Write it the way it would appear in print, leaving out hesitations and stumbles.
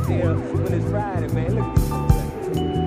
here when it's Friday, man. Look at this.